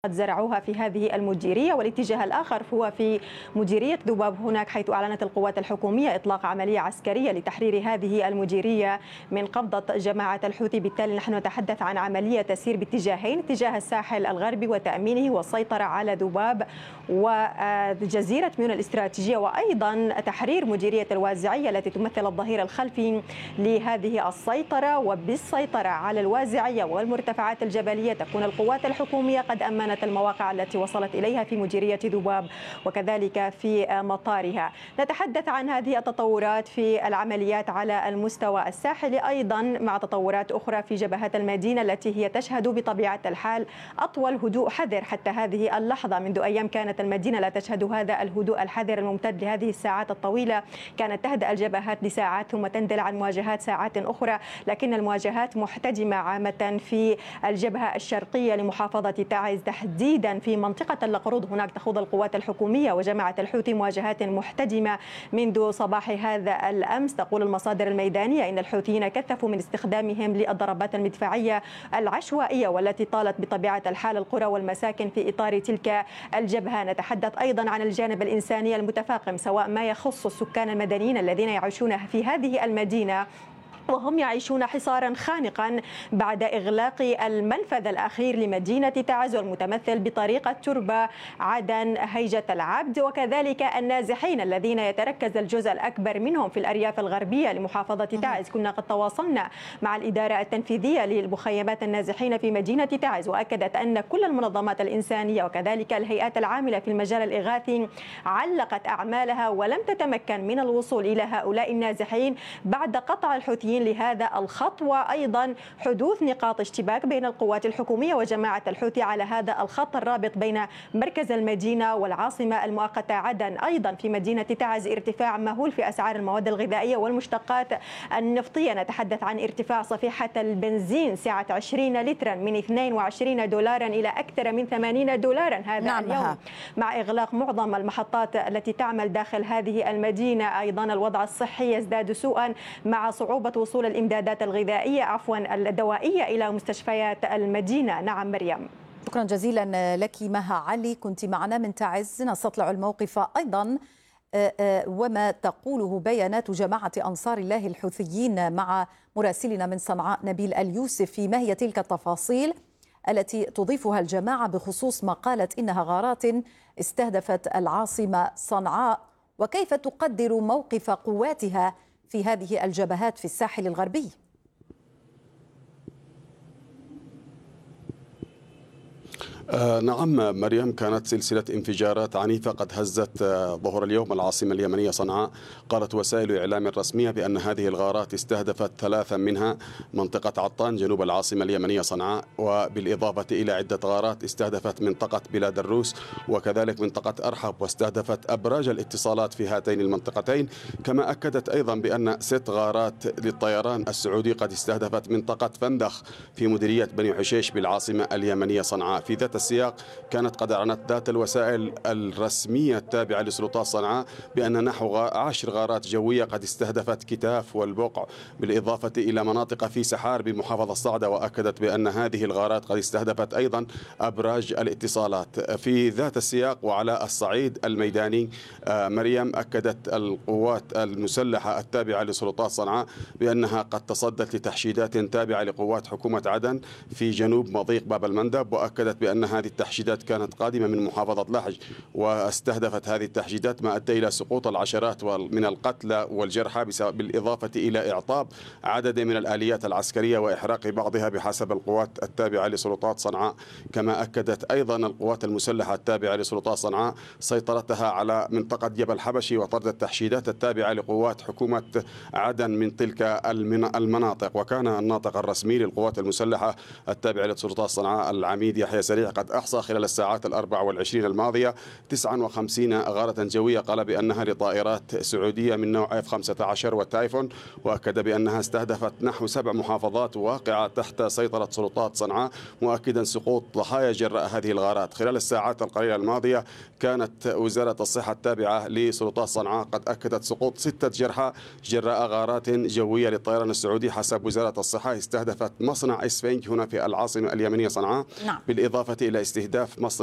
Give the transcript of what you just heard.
قد زرعوها في هذه المديرية. والاتجاه الآخر هو في مديرية ذباب هناك، حيث أعلنت القوات الحكومية إطلاق عملية عسكرية لتحرير هذه المديرية من قبضة جماعة الحوثي. بالتالي نحن نتحدث عن عملية تسير باتجاهين، اتجاه الساحل الغربي وتأمينه والسيطرة على ذباب وجزيرة ميون الاستراتيجية، وأيضا تحرير مديرية الوازعية التي تمثل الظهير الخلفي لهذه السيطرة. وبالسيطرة على الوازعية والمرتفعات الجبلية تكون القوات الحكومية قد أمنت المواقع التي وصلت إليها في مديرية ذباب وكذلك في مطارها. نتحدث عن هذه التطورات في العمليات على المستوى الساحلي، أيضا مع تطورات أخرى في جبهات المدينة التي هي تشهد بطبيعة الحال أطول هدوء حذر حتى هذه اللحظة. منذ أيام كانت المدينة لا تشهد هذا الهدوء الحذر الممتد لهذه الساعات الطويلة. كانت تهدأ الجبهات لساعات ثم تندلع المواجهات ساعات أخرى، لكن المواجهات محتدمة عامة في الجبهة الشرقية لمحافظة تعز، تحديدا في منطقة اللقرود. هناك تخوض القوات الحكومية وجماعة الحوثي مواجهات محتدمة منذ صباح هذا الأمس. تقول المصادر الميدانية إن الحوثيين كثفوا من استخدامهم للضربات المدفعية العشوائية والتي طالت بطبيعة الحال القرى والمساكن في إطار تلك الجبهة. نتحدث أيضا عن الجانب الإنساني المتفاقم، سواء ما يخص السكان المدنيين الذين يعيشون في هذه المدينة وهم يعيشون حصارا خانقا بعد إغلاق المنفذ الأخير لمدينة تعز المتمثل بطريقة تربة عدن هيجة العبد، وكذلك النازحين الذين يتركز الجزء الأكبر منهم في الأرياف الغربية لمحافظة تعز. كنا قد تواصلنا مع الإدارة التنفيذية للمخيمات النازحين في مدينة تعز، وأكدت أن كل المنظمات الإنسانية وكذلك الهيئات العاملة في المجال الإغاثي علقت أعمالها ولم تتمكن من الوصول إلى هؤلاء النازحين بعد قطع الحوثيين لهذا الخط، وأيضا حدوث نقاط اشتباك بين القوات الحكومية وجماعة الحوثي على هذا الخط الرابط بين مركز المدينة والعاصمة المؤقتة عدن. أيضا في مدينة تعز ارتفاع مهول في أسعار المواد الغذائية والمشتقات النفطية. نتحدث عن ارتفاع صفيحة البنزين سعة 20 لترا من 22 دولارا إلى أكثر من 80 دولارا هذا اليوم، مع إغلاق معظم المحطات التي تعمل داخل هذه المدينة. أيضا الوضع الصحي يزداد سوءا مع صعوبة وصول الإمدادات الغذائية الدوائية إلى مستشفيات المدينة. نعم مريم. شكرا جزيلا لك مها علي، كنت معنا من تعز. نستطلع الموقف أيضا وما تقوله بيانات جماعة أنصار الله الحوثيين مع مراسلنا من صنعاء نبيل اليوسفي. ما هي تلك التفاصيل التي تضيفها الجماعة بخصوص ما قالت إنها غارات استهدفت العاصمة صنعاء، وكيف تقدر موقف قواتها في هذه الجبهات في الساحل الغربي؟ نعم مريم، كانت سلسلة انفجارات عنيفة قد هزت ظهر اليوم العاصمة اليمنية صنعاء. قالت وسائل إعلام رسمية بأن هذه الغارات استهدفت 3 منها منطقة عطان جنوب العاصمة اليمنية صنعاء، وبالإضافة إلى عدة غارات استهدفت منطقة بلاد الروس وكذلك منطقة أرحب، واستهدفت أبراج الاتصالات في هاتين المنطقتين. كما أكدت أيضا بأن 6 غارات للطيران السعودي قد استهدفت منطقة فندخ في مديرية بني حشيش بالعاصمة اليمنية صنعاء. في ذات السياق كانت قد أعلنت ذات الوسائل الرسمية التابعة لسلطات صنعاء بأن نحو 10 غارات جوية قد استهدفت كتاف والبقع، بالإضافة إلى مناطق في سحار بمحافظة صعدة، وأكدت بأن هذه الغارات قد استهدفت أيضا أبراج الاتصالات. في ذات السياق وعلى الصعيد الميداني مريم، أكدت القوات المسلحة التابعة لسلطات صنعاء بأنها قد تصدت لتحشيدات تابعة لقوات حكومة عدن في جنوب مضيق باب المندب، وأكدت بأن هذه التحشيدات كانت قادمة من محافظة لحج، واستهدفت هذه التحشيدات ما أدى إلى سقوط العشرات من القتلى والجرحى، بالإضافة إلى إعطاب عدد من الآليات العسكرية وإحراق بعضها بحسب القوات التابعة لسلطات صنعاء. كما أكدت أيضا القوات المسلحة التابعة لسلطات صنعاء سيطرتها على منطقة جبل حبشي وطرد التحشيدات التابعة لقوات حكومة عدن من تلك المناطق. وكان الناطق الرسمي للقوات المسلحة التابعة لسلطات صنعاء العميد يحيى سريع قد أحصى خلال الساعات 24 الماضية 59 غارة جوية، قال بأنها لطائرات سعودية من نوع F-15 والتايفون، وأكد بأنها استهدفت نحو 7 محافظات واقعة تحت سيطرة سلطات صنعاء، مؤكدا سقوط ضحايا جراء هذه الغارات. خلال الساعات القليلة الماضية كانت وزارة الصحة التابعة لسلطات صنعاء قد أكدت سقوط 6 جرحى جراء غارات جوية للطيران السعودي حسب وزارة الصحة استهدفت مصنع إسفنج هنا في العاصمة اليمنية صنعاء. بالإضافة بالإضافة إلى استهداف مصر